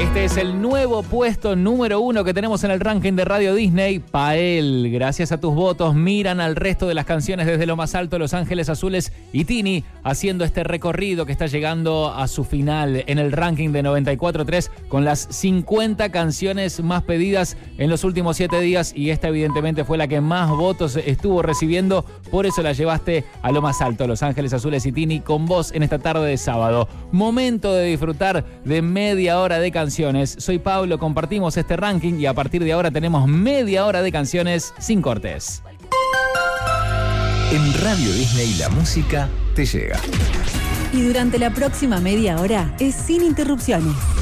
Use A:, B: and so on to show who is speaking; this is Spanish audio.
A: Este es el nuevo puesto número 1 que tenemos en el ranking de Radio Disney. Pael, gracias a tus votos, miran al resto de las canciones desde lo más alto, Los Ángeles Azules y Tini, haciendo este recorrido que está llegando a su final en el ranking de 94.3 con las 50 canciones más pedidas en los últimos 7 días, y esta evidentemente fue la que más votos estuvo recibiendo, por eso la llevaste a lo más alto, Los Ángeles Azules y Tini, con vos en esta tarde de sábado. Momento de disfrutar de media hora de canciones. Soy Pablo, compartimos este ranking y a partir de ahora tenemos media hora de canciones sin cortes.
B: En Radio Disney la música te llega.
C: Y durante la próxima media hora es sin interrupciones.